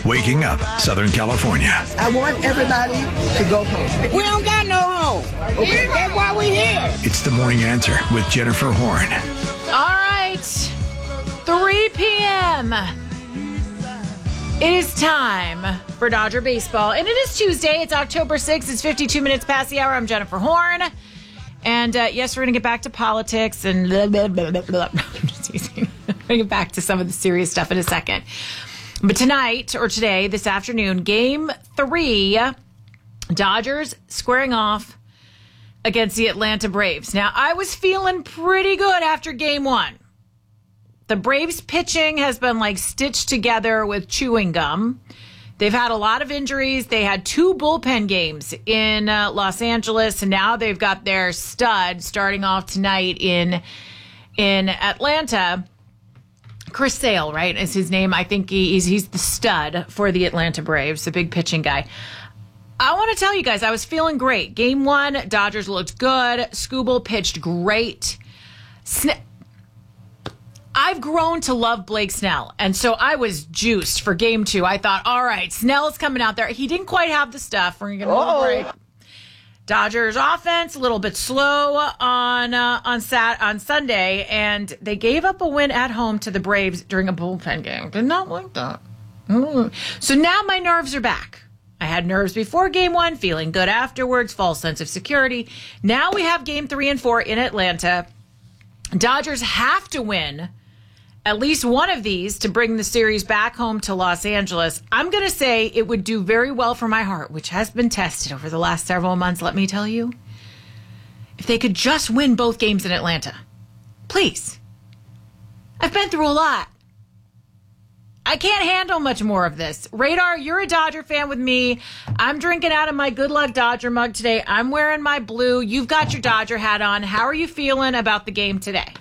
waking up Southern California. I want everybody to go home. We don't got no home. Okay? That's why we're here. It's The Morning Answer with Jennifer Horn. All right, 3 p.m. It is time for Dodger baseball, and it is Tuesday. It's October 6th. It's 52 minutes past the hour. I'm Jennifer Horn. And yes, we're going to get back to politics and blah, blah, blah, blah, blah. I'm just teasing. We're going to get back to some of the serious stuff in a second. But tonight, or today, this afternoon, Game 3, Dodgers squaring off against the Atlanta Braves. Now, I was feeling pretty good after Game 1. The Braves pitching has been like stitched together with chewing gum. They've had a lot of injuries. They had 2 bullpen games in Los Angeles, and now they've got their stud starting off tonight in Atlanta. Chris Sale, right, is his name. I think he's the stud for the Atlanta Braves, the big pitching guy. I want to tell you guys, I was feeling great. Game 1, Dodgers looked good. Skubal pitched great. I've grown to love Blake Snell, and so I was juiced for Game 2. I thought, all right, Snell's coming out there. He didn't quite have the stuff. We're going to break. Dodgers offense a little bit slow on Sunday, and they gave up a win at home to the Braves during a bullpen game. Did not like that. So now my nerves are back. I had nerves before Game 1, feeling good afterwards, false sense of security. Now we have Game 3 and 4 in Atlanta. Dodgers have to win at least one of these to bring the series back home to Los Angeles. I'm going to say it would do very well for my heart, which has been tested over the last several months, let me tell you. If they could just win both games in Atlanta. Please. I've been through a lot. I can't handle much more of this. Radar, you're a Dodger fan with me. I'm drinking out of my Good Luck Dodger mug today. I'm wearing my blue. You've got your Dodger hat on. How are you feeling about the game today?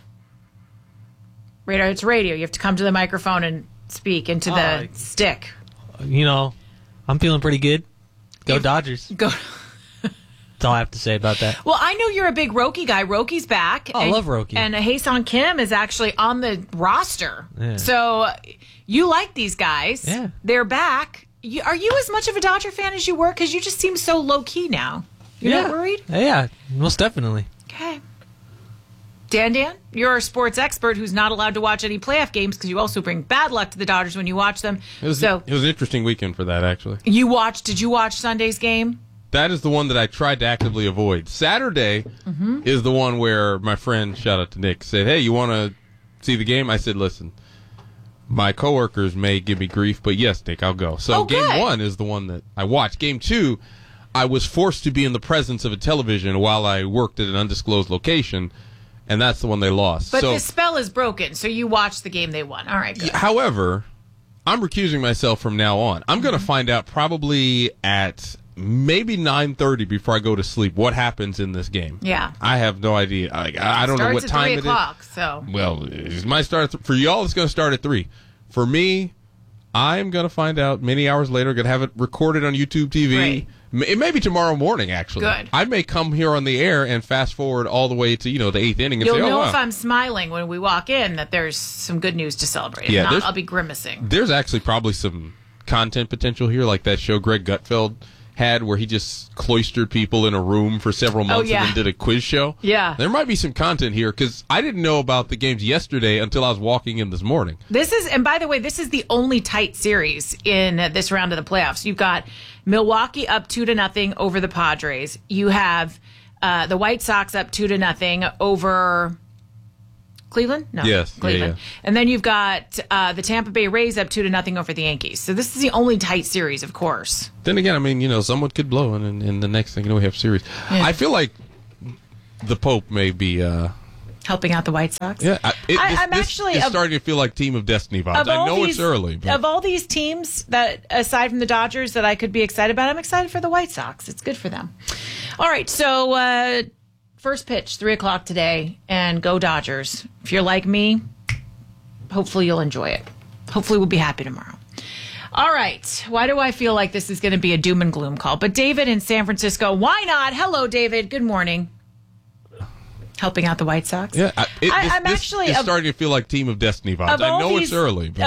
Radar, it's radio. You have to come to the microphone and speak into the stick. You know, I'm feeling pretty good. Go Dodgers. Go. That's all I have to say about that. Well, I know you're a big Roki guy. Roki's back. I love Roki. And Hae-Sung Kim is actually on the roster. Yeah. So you like these guys. Yeah. They're back. Are you as much of a Dodger fan as you were? Because you just seem so low-key now. You're not worried? Yeah, most definitely. Okay. Dan, you're a sports expert who's not allowed to watch any playoff games because you also bring bad luck to the Dodgers when you watch them. It was an interesting weekend for that, actually. Did you watch Sunday's game? That is the one that I tried to actively avoid. Saturday is the one where my friend, shout out to Nick, said, hey, you want to see the game? I said, listen, my coworkers may give me grief, but yes, Nick, I'll go. So Game 1 is the one that I watched. Game 2, I was forced to be in the presence of a television while I worked at an undisclosed location, and that's the one they lost. But the spell is broken, so you watched the game they won. All right, good. However, I'm recusing myself from now on. I'm going to find out probably at maybe 9:30 before I go to sleep what happens in this game. Yeah. I have no idea. I don't know what time it is. Starts at 3 o'clock, so. Well, it might start for y'all, it's going to start at 3. For me, I'm going to find out many hours later. Going to have it recorded on YouTube TV. Right. It may be tomorrow morning, actually. Good. I may come here on the air and fast forward all the way to, the 8th inning and You'll say, know if I'm smiling when we walk in that there's some good news to celebrate. Yeah, if not, I'll be grimacing. There's actually probably some content potential here, like that show Greg Gutfeld had where he just cloistered people in a room for several months and then did a quiz show. Yeah. There might be some content here because I didn't know about the games yesterday until I was walking in this morning. And by the way, this is the only tight series in this round of the playoffs. You've got Milwaukee up 2-0 over the Padres. You have the White Sox up 2-0 over Cleveland? No. Yes. Cleveland. Yeah. And then you've got the Tampa Bay Rays up 2-0 over the Yankees. So this is the only tight series, of course. Then again, I mean, someone could blow and the next thing we have series. Yeah. I feel like the Pope may be helping out the White Sox. Yeah. It's starting to feel like Team of Destiny vibes. I know it's early. But. Of all these teams that, aside from the Dodgers, that I could be excited about, I'm excited for the White Sox. It's good for them. All right, so first pitch, 3 o'clock today, and go Dodgers. If you're like me, hopefully you'll enjoy it. Hopefully we'll be happy tomorrow. All right. Why do I feel like this is going to be a doom and gloom call? But David in San Francisco, why not? Hello, David. Good morning. Helping out the White Sox? Yeah. It's starting to feel like Team of Destiny vibes. I know it's early. But.